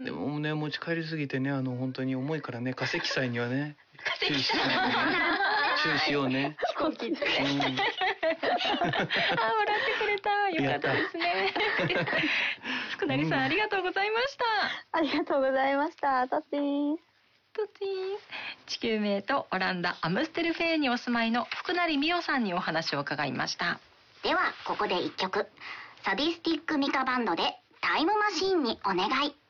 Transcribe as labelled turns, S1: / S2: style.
S1: でもね、持ち帰りすぎてね、本当に重いからね、化石祭にはね、注意しようね。
S2: 飛行機って。笑ってくれた。よかったですね。福成さん、ありがとうございました。
S3: ありがとうございました。トッティース。
S2: トッティース。地球名とオランダアムステルフェーにお住まいの福成美代さんにお話を伺いました。
S4: ではここで一曲、サディスティックミカバンドでタイムマシーンにお願い。